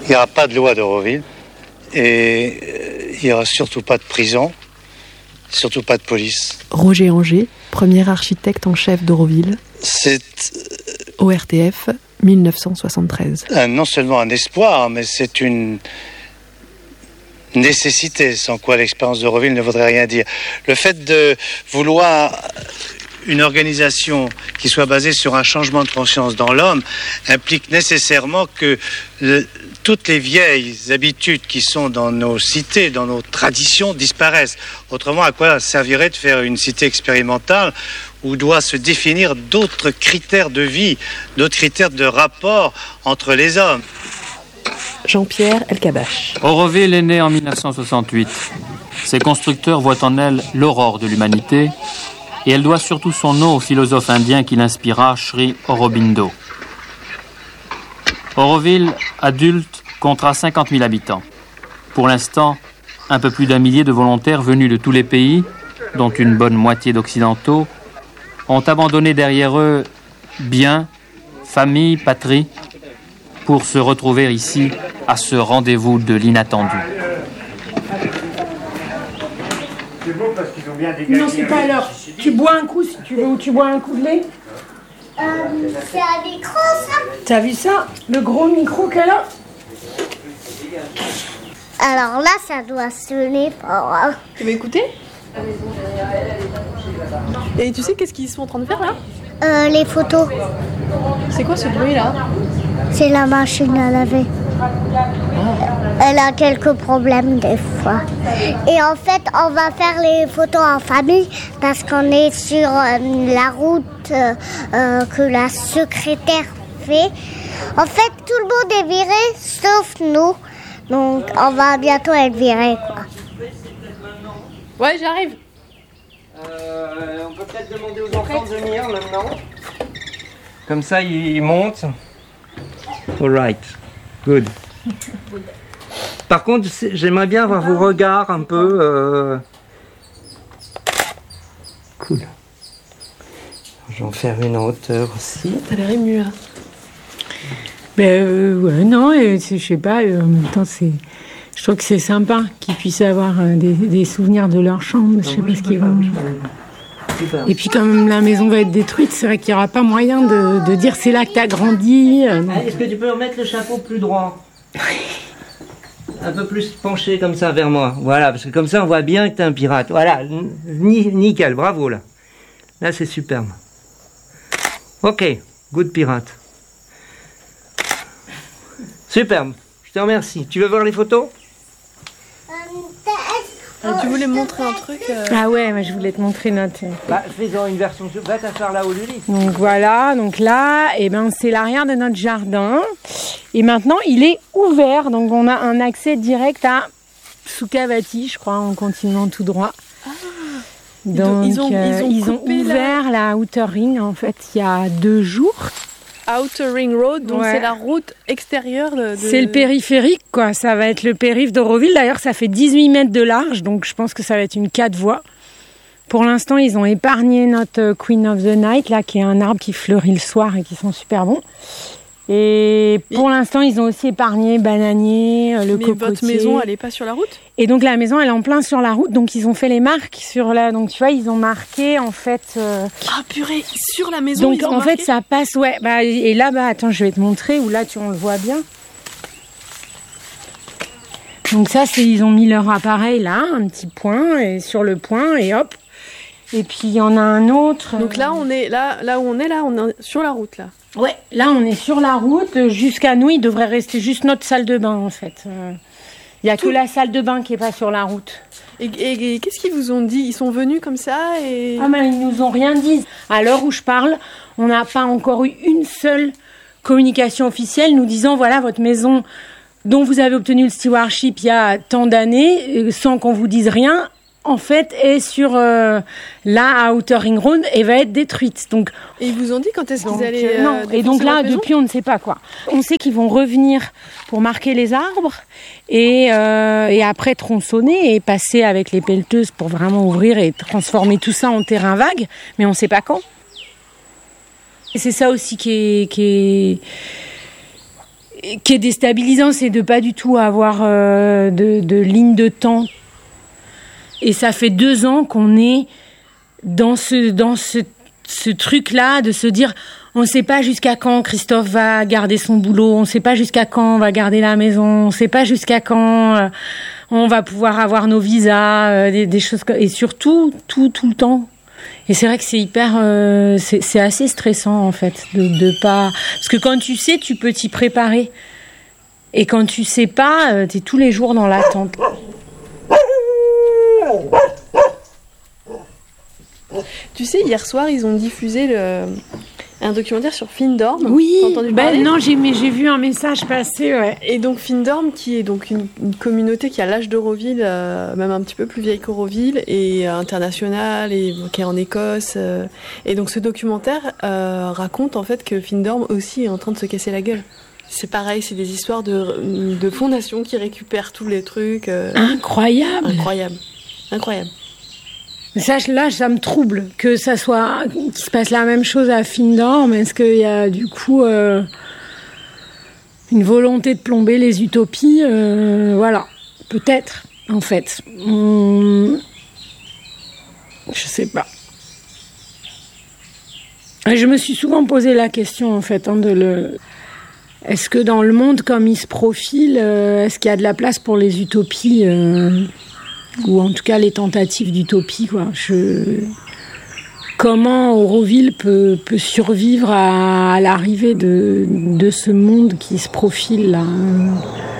Il n'y aura pas de loi d'Auroville et il n'y aura surtout pas de prison, surtout pas de police. Roger Anger, premier architecte en chef d'Auroville. C'est ORTF, 1973. Non seulement un espoir, mais c'est une nécessité, sans quoi l'expérience d'Auroville ne voudrait rien dire. Le fait de vouloir une organisation qui soit basée sur un changement de conscience dans l'homme implique nécessairement que toutes les vieilles habitudes qui sont dans nos cités, dans nos traditions, disparaissent. Autrement, à quoi servirait de faire une cité expérimentale où doit se définir d'autres critères de vie, d'autres critères de rapport entre les hommes? Jean-Pierre Elkabbach. Auroville est née en 1968. Ses constructeurs voient en elle l'aurore de l'humanité et elle doit surtout son nom au philosophe indien qui l'inspira, Sri Aurobindo. Auroville, adulte, comptera 50 000 habitants. Pour l'instant, un peu plus d'un millier de volontaires venus de tous les pays, dont une bonne moitié d'occidentaux, ont abandonné derrière eux biens, famille, patrie, pour se retrouver ici à ce rendez-vous de l'inattendu. Non, c'est pas alors. Tu bois un coup si tu veux, ou tu bois un coup de lait. C'est un micro, ça? T'as vu ça? Le gros micro qu'elle a? Alors là, ça doit sonner fort. Hein. Tu veux écouter? Et tu sais qu'est-ce qu'ils sont en train de faire là? Les photos. C'est quoi ce bruit là? C'est la machine à laver. Elle a quelques problèmes des fois. Et en fait, on va faire les photos en famille parce qu'on est sur la route que la secrétaire fait. En fait, tout le monde est viré sauf nous. Donc, on va bientôt être viré, quoi. Ouais, j'arrive. On peut peut-être demander aux enfants de venir maintenant. Comme ça, ils montent. Alright, good. Par contre, j'aimerais bien avoir vos regards un peu. Cool. Je vais en faire une en hauteur aussi. T'as l'air ému là. Ouais, non, je sais pas, en même temps, je trouve que c'est sympa qu'ils puissent avoir des souvenirs de leur chambre, je sais pas ce qu'ils vont... Et puis comme la maison va être détruite, c'est vrai qu'il n'y aura pas moyen de dire c'est là que tu as grandi. Est-ce que tu peux remettre le chapeau plus droit? Un peu plus penché comme ça vers moi. Voilà, parce que comme ça on voit bien que tu es un pirate. Voilà, nickel, bravo là. Là c'est superbe. Ok, good pirate. Superbe, je te remercie. Tu veux voir les photos? Tu voulais me montrer un truc Ah ouais, moi je voulais te montrer notre... Fais-en une version, va t'asseoir là où Lily. Donc voilà, donc là, c'est l'arrière de notre jardin. Et maintenant, il est ouvert, donc on a un accès direct à Sukhavati, je crois, en continuant tout droit. Ah. Donc ils ont ouvert la Outer Ring, en fait, il y a 2 jours. Outer Ring Road, donc ouais. C'est la route extérieure de... C'est le périphérique, quoi. Ça va être le périph' d'Auroville. D'ailleurs, ça fait 18 mètres de large, donc je pense que ça va être une 4 voies. Pour l'instant, ils ont épargné notre Queen of the Night, là, qui est un arbre qui fleurit le soir et qui sent super bon. Et pour l'instant, ils ont aussi épargné bananier, le cocotier. Mais votre maison, elle n'est pas sur la route? Et donc la maison, elle est en plein sur la route, donc ils ont fait les marques sur la... Donc tu vois, ils ont marqué en fait... Ah purée, sur la maison, donc ils ont en marqué. fait, ça passe, ouais. Et là, attends, je vais te montrer, où là, on le voit bien. Donc ça, ils ont mis leur appareil là, un petit point, et sur le point, et hop. Et puis il y en a un autre. Donc là, on est là où on est sur la route là. Ouais, là on est sur la route. Jusqu'à nous, il devrait rester juste notre salle de bain en fait. Il n'y a que la salle de bain qui n'est pas sur la route. Et qu'est-ce qu'ils vous ont dit? Ils sont venus comme ça et... Ah mais ils nous ont rien dit. À l'heure où je parle, on n'a pas encore eu une seule communication officielle nous disant voilà votre maison dont vous avez obtenu le stewardship il y a tant d'années, sans qu'on vous dise rien, en fait, est sur la Outer Ring Road et va être détruite. Donc, et ils vous ont dit quand est-ce qu'ils allaient... non. Et donc là, depuis, on ne sait pas quoi. On sait qu'ils vont revenir pour marquer les arbres et après tronçonner et passer avec les pelleteuses pour vraiment ouvrir et transformer tout ça en terrain vague, mais on ne sait pas quand. Et c'est ça aussi qui est qui est déstabilisant, c'est de pas du tout avoir de ligne de temps. Et ça fait 2 ans qu'on est dans ce truc-là de se dire, on ne sait pas jusqu'à quand Christophe va garder son boulot, on ne sait pas jusqu'à quand on va garder la maison, on ne sait pas jusqu'à quand on va pouvoir avoir nos visas, des choses et surtout tout le temps. Et c'est vrai que c'est hyper, c'est assez stressant en fait de pas, parce que quand tu sais, tu peux t'y préparer, et quand tu sais pas, t'es tous les jours dans l'attente. Tu sais, hier soir, ils ont diffusé un documentaire sur Findorm. Oui, t'as entendu parler ? non, j'ai vu un message passer, ouais. Et donc Findorm, qui est donc une communauté qui a l'âge d'Auroville, même un petit peu plus vieille qu'Auroville, et internationale, et qui est en Écosse. Et donc ce documentaire raconte en fait que Findorm aussi est en train de se casser la gueule. C'est pareil, c'est des histoires de fondations qui récupèrent tous les trucs. Incroyable. Ça me trouble qu'il se passe la même chose à Findorm. Est-ce qu'il y a du coup une volonté de plomber les utopies Voilà, peut-être, en fait. Je sais pas. Et je me suis souvent posé la question, en fait, est-ce que dans le monde comme il se profile, est-ce qu'il y a de la place pour les utopies ou en tout cas les tentatives d'utopie, quoi. Comment Auroville peut survivre à l'arrivée de ce monde qui se profile là.